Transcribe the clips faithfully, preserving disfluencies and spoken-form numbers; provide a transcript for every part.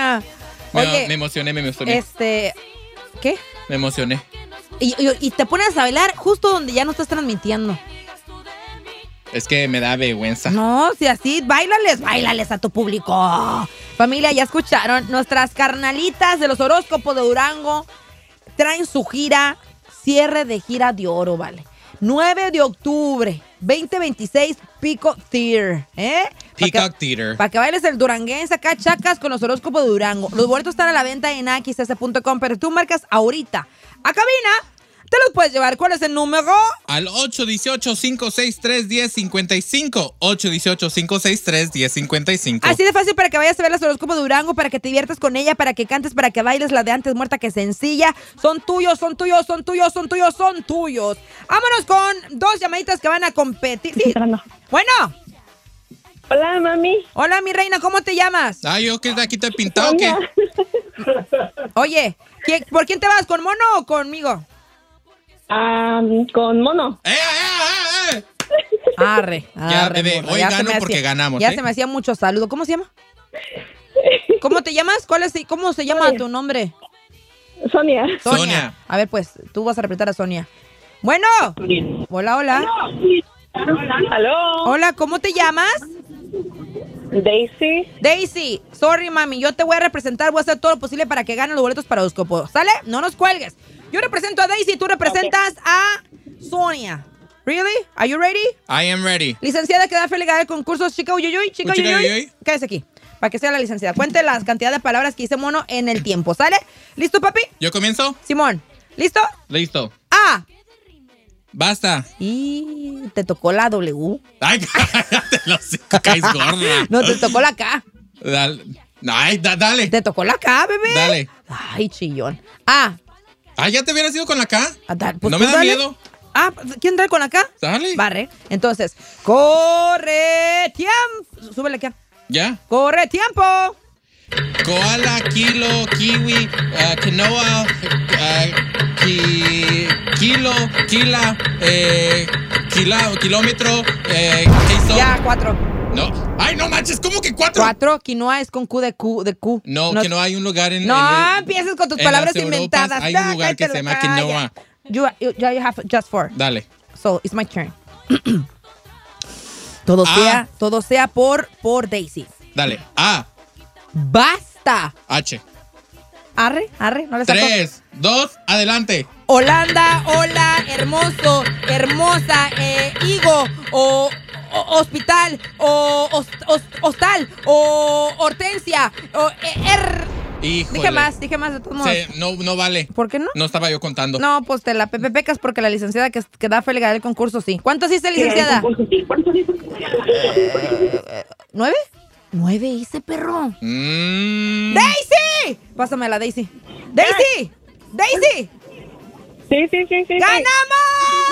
Sonia. Oye, Me, me emocioné, me emocioné. Este, ¿qué? Me emocioné. Y, y, y te pones a bailar justo donde ya no estás transmitiendo. Es que me da vergüenza. No, si así, báilales, báilales a tu público. Familia, ya escucharon, nuestras carnalitas de los horóscopos de Durango traen su gira, cierre de gira de oro, ¿vale? nueve de octubre, veinte veintiséis, Peacock Theater, ¿eh? Peacock Theater. Para que bailes el duranguense acá, chacas con los horóscopos de Durango. Los boletos están a la venta en a x s punto com, pero tú marcas ahorita a cabina. Te los puedes llevar. ¿Cuál es el número? Al ocho uno ocho, cinco seis tres, uno cero cinco cinco. ocho uno ocho, cinco seis tres, uno cero cinco cinco. Así de fácil para que vayas a ver los horóscopos de Durango, para que te diviertas con ella, para que cantes, para que bailes la de antes muerta que sencilla. Son tuyos, son tuyos, son tuyos, son tuyos, son tuyos. Vámonos con dos llamaditas que van a competir. Sí. Bueno. Hola, mami. Hola, mi reina, ¿cómo te llamas? Ay, yo que aquí te he pintado, ¿qué? Oye, ¿quién- ¿por quién te vas? ¿Con Mono o conmigo? Um, con Mono. ¡Eh, eh, eh, eh! Arre, Ya, arre, bebé, morra, hoy ya se gano me porque hacía- ganamos, Ya ¿eh? se me hacía mucho saludo. ¿Cómo se llama? ¿Cómo te llamas? ¿Cuál es, ¿Cómo se llama tu nombre? Sonia. Sonia. Sonia. A ver, pues, tú vas a representar a Sonia. Bueno. Hola, hola. ¿Aló? Hola, ¿cómo te llamas? Daisy. Daisy. Sorry, mami, yo te voy a representar. Voy a hacer todo lo posible para que ganen los boletos para Horóscopo. ¿Sale? No nos cuelgues. Yo represento a Daisy y tú representas a Sonia. Really? Are you ready? I am ready. Licenciada que da fe legal de concursos Chica Uyuyuy. Chica Chica Uyuyuy. Uyuyuy. Quédese aquí. Para que sea la licenciada. Cuente la cantidad de palabras que dice Mono en el tiempo. ¿Sale? ¿Listo, papi? ¿Yo comienzo? Simón. ¿Listo? Listo. A. Basta. Y te tocó la W. Ay, cállate, los caes gorda. No, te tocó la K. Dale. Ay, da- dale. Te tocó la K, bebé. Dale. Ay, chillón. A. Ay, ¿ya te hubieras ido con la K? A dar- pues no tú me da dale. miedo. Ah, ¿quién da con la K? Dale. Barre. Entonces, corre tiempo. Súbele aquí. Ya. Corre tiempo. Koala, kilo, kiwi, uh, quinoa, uh, ki, kilo, kila, eh, kila, kilómetro, eh, queso. Ya, cuatro. No. Ay, no manches, ¿cómo que cuatro? Cuatro. Quinoa es con Q de Q. De Q. No, que no hay un lugar en... No, en el- empieces con tus en palabras las Europas inventadas. hay un Ya, lugar que cállate se la llama calle. quinoa. You, you, you have just four. Dale. So, it's my turn. todo Ah. sea, todo sea por, por Daisy. Dale. A, Basta. H. Arre, arre, no le saco. Tres, dos, adelante. Holanda, hola, hermoso, hermosa, eh, higo, o, o- hospital, o host- host- hostal, o hortensia, o eh, er. Híjole. Dije más, dije más de todos modos. Sí, no, no vale. ¿Por qué no? No estaba yo contando. No, pues te la pepe pecas porque la licenciada que, que da fe legal del concurso sí. ¿Cuántos hice, licenciada? Eh, ¿Nueve? Nueve hice, perro. Mm. ¡Daisy! Pásame a la Daisy. ¡Daisy! ¡Daisy! Sí, sí, sí, sí. ¡Ganamos!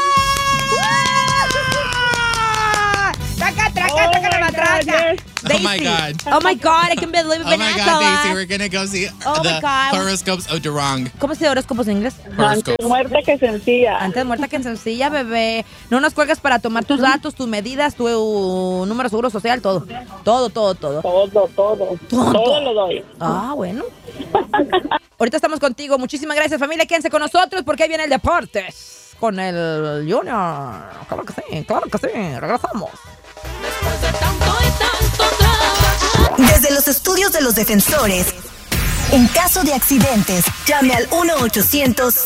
¡Traca, traca, Oh traca la my matraca! God, yes. Oh my God. Oh my God, I can believe it. Oh my God, Daisy, we're gonna go see Oh my the God. horoscopes of Durang. ¿Cómo se dice horóscopos en inglés? Antes Horoscopes. muerta que sencilla. Antes muerta que sencilla, bebé. No nos cuelgas para tomar tus datos, tus medidas, tu número seguro social, todo. Todo, todo, todo. Todo, todo. Todo. Todo lo doy. Ah, bueno. Ahorita estamos contigo. Muchísimas gracias, familia. Quédense con nosotros porque ahí viene el Deportes con el Junior. Claro que sí, claro que sí. Regresamos. Desde los estudios de los defensores, en caso de accidentes, llame al uno ochocientos